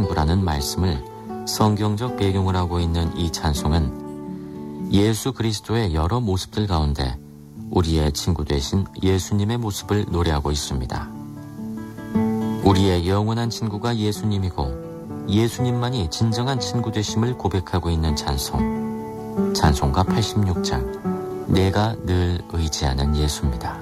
친구라는 말씀을 성경적 배경을 하고 있는 이 찬송은 예수 그리스도의 여러 모습들 가운데 우리의 친구 되신 예수님의 모습을 노래하고 있습니다. 우리의 영원한 친구가 예수님이고 예수님만이 진정한 친구 되심을 고백하고 있는 찬송, 찬송가 86장, 내가 늘 의지하는 예수입니다.